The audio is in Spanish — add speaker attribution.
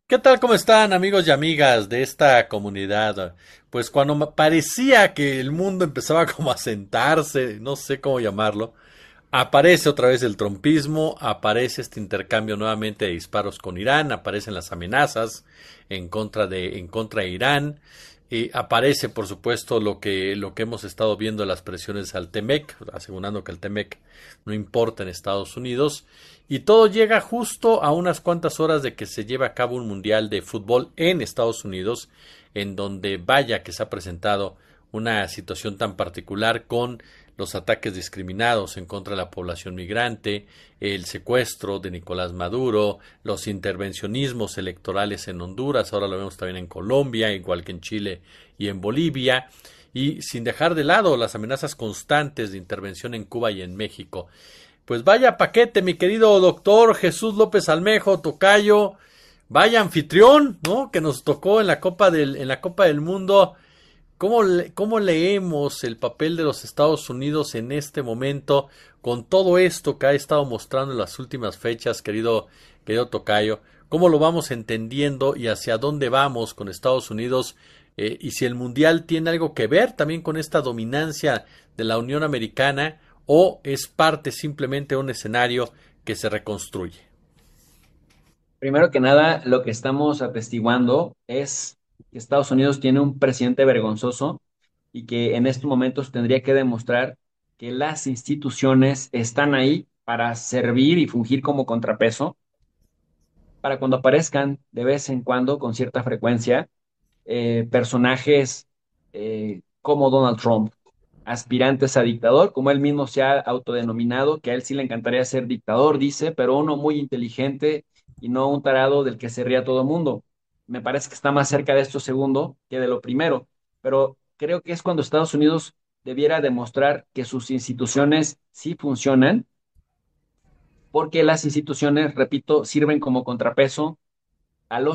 Speaker 1: ¿Qué tal? ¿Cómo están amigos y amigas de esta comunidad? Pues cuando parecía que el mundo empezaba como a sentarse, no sé cómo llamarlo, aparece otra vez el trompismo, aparece este intercambio nuevamente de disparos con Irán, aparecen las amenazas en contra de Irán, y aparece por supuesto lo que hemos estado viendo las presiones al Temec, asegurando que el Temec no importa en Estados Unidos, y todo llega justo a unas cuantas horas de que se lleve a cabo un mundial de fútbol en Estados Unidos, en donde vaya que se ha presentado una situación tan particular con los ataques discriminados en contra de la población migrante, el secuestro de Nicolás Maduro, los intervencionismos electorales en Honduras, ahora lo vemos también en Colombia, igual que en Chile y en Bolivia, y sin dejar de lado las amenazas constantes de intervención en Cuba y en México. Pues vaya paquete, mi querido doctor Jesús López Almejo, tocayo, vaya anfitrión, ¿no? Que nos tocó en la Copa del Mundo. ¿Cómo leemos el papel de los Estados Unidos en este momento con todo esto que ha estado mostrando en las últimas fechas, querido Tocayo? ¿Cómo lo vamos entendiendo y hacia dónde vamos con Estados Unidos? Y si el Mundial tiene algo que ver también con esta dominancia de la Unión Americana o es parte simplemente de un escenario que se reconstruye.
Speaker 2: Primero que nada, lo que estamos atestiguando es que Estados Unidos tiene un presidente vergonzoso y que en estos momentos tendría que demostrar que las instituciones están ahí para servir y fungir como contrapeso para cuando aparezcan de vez en cuando, con cierta frecuencia, personajes como Donald Trump, aspirantes a dictador, como él mismo se ha autodenominado, que a él sí le encantaría ser dictador, dice, pero uno muy inteligente y no un tarado del que se ría todo el mundo. Me parece que está más cerca de esto segundo que de lo primero, pero creo que es cuando Estados Unidos debiera demostrar que sus instituciones sí funcionan, porque las instituciones, repito, sirven como contrapeso